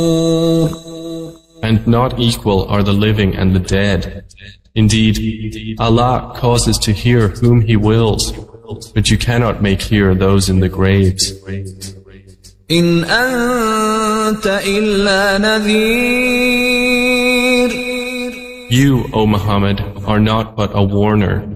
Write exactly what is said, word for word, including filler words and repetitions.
And not equal are the living and the dead. Indeed, Allah causes to hear whom He wills, but you cannot make hear those in the graves. إن أنت إلا نذير. You, O Muhammad, are not but a warner.